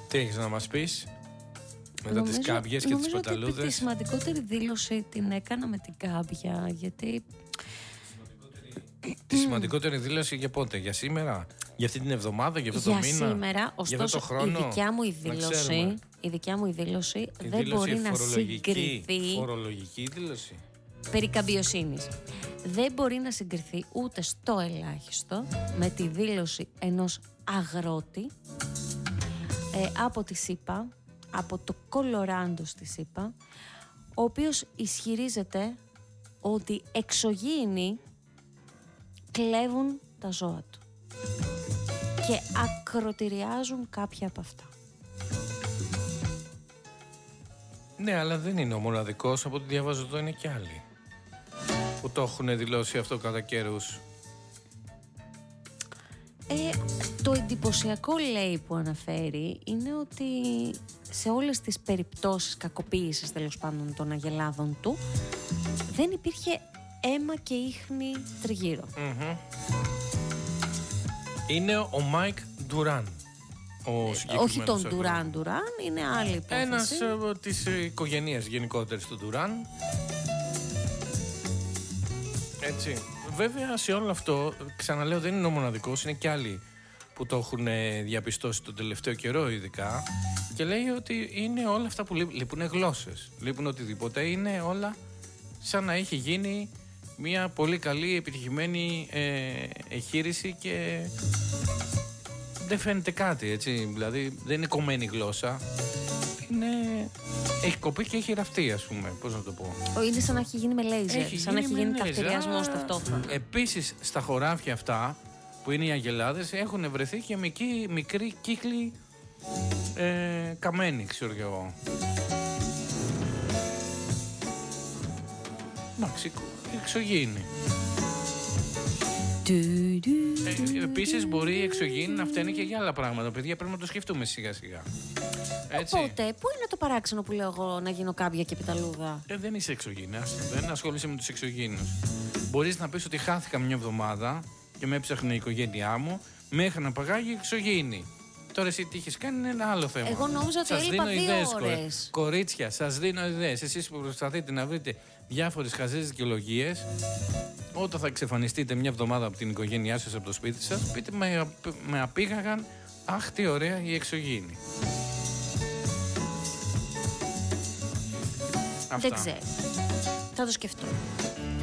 Τι έχεις να μας πεις μετά τις κάμπιες και τις παταλούδες? Νομίζω ότι τη σημαντικότερη δήλωση την έκανα με την κάμπια, γιατί... Τη σημαντικότερη δήλωση για πότε? Για σήμερα? Για αυτή την εβδομάδα? Για αυτό το μήνα? Για σήμερα, ωστόσο η δικιά μου η δήλωση δεν μπορεί να συγκριθεί. Φορολογική δήλωση. Περί καμπιοσύνης. Δεν μπορεί να συγκριθεί ούτε στο ελάχιστο με τη δήλωση ενός αγρότη από τη ΣΥΠΑ, από το Κολοράντο στη ΣΥΠΑ, ο οποίος ισχυρίζεται ότι εξωγήινοι κλέβουν τα ζώα του και ακροτηριάζουν κάποια από αυτά. Ναι, αλλά δεν είναι ο μοναδικός. Από ό,τι διαβάζω εδώ είναι και άλλοι που το έχουν δηλώσει αυτό κατά καιρούς. Το εντυπωσιακό, λέει, που αναφέρει είναι ότι σε όλες τις περιπτώσεις κακοποίησης, τέλος πάντων, των αγελάδων του, δεν υπήρχε αίμα και ίχνη τριγύρω. Είναι ο Μάικ Ντουράν. Όχι τον Ντουράν, είναι άλλη υπόθεση. Ένας της οικογένειας γενικότερης του Ντουράν. Έτσι. Βέβαια, σε όλο αυτό, ξαναλέω, δεν είναι ο μοναδικός, είναι και άλλοι που το έχουν διαπιστώσει τον τελευταίο καιρό ειδικά, και λέει ότι είναι όλα αυτά που λείπουν γλώσσες, λείπουν οτιδήποτε, είναι όλα σαν να έχει γίνει μια πολύ καλή επιτυχημένη εγχείρηση και δεν φαίνεται κάτι, έτσι, δηλαδή δεν είναι κομμένη γλώσσα, έχει κοπεί και έχει ραφτεί, ας πούμε, πώς να το πω. Είναι σαν να έχει γίνει με λέιζερ, σαν να έχει γίνει καυτηριασμός ταυτόχρονα. Επίσης, στα χωράφια αυτά που είναι οι αγελάδες έχουν βρεθεί και μικροί κύκλοι καμένοι, ξέρω κι εγώ. Εντάξει, εξωγήινοι. Επίσης μπορεί οι εξωγήινοι να φταίνουν και για άλλα πράγματα. Παιδιά, πρέπει να το σκεφτούμε σιγά σιγά. Έτσι. Οπότε, πού είναι το παράξενο που λέω εγώ να γίνω κάμπια και πιταλούδα? Δεν είσαι εξωγήινας, δεν ασχολείσαι με τους εξωγήινους. Μπορείς να πεις ότι χάθηκα μια εβδομάδα και με έψαχνε η οικογένειά μου, μέχρι να παγάγει εξωγήινη. Τώρα εσύ τι έχεις κάνει είναι ένα άλλο θέμα. Εγώ νόμιζα ότι έλειπα 2 ώρες. Κορίτσια, σας δίνω ιδέες. Εσείς που προσπαθείτε να βρείτε διάφορες χαζές δικαιολογίες, όταν θα εξαφανιστείτε μια εβδομάδα από την οικογένειά σας, από το σπίτι σας, πείτε με απήγαγαν, αχ τι ωραία η εξωγήινη. Δεν ξέρω. Θα το σκεφτώ.